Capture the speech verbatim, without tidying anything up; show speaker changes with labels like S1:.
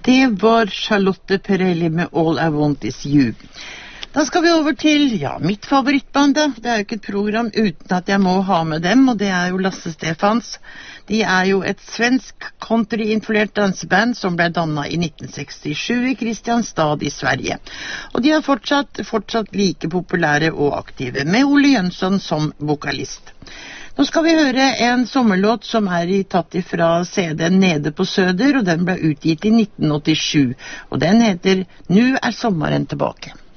S1: Det var Charlotte Perrelli med All I Want Is You. Da skal vi over til, ja, mitt favorittband. Det er jo ikke et program uten at jeg må ha med dem, og det er jo Lasse Stefans. De er jo et svensk country-influert danseband som ble dannet i nitten sekstisju i Kristianstad i Sverige. Og de er fortsatt, fortsatt like populære og aktive, med Ole Jönsson som vokalist. Nå skal vi høre en sommerlåt som er tatt ifra C D-en Nede på Söder, og den ble utgitt i nitten åttisju, og den heter «Nu er sommaren tilbake».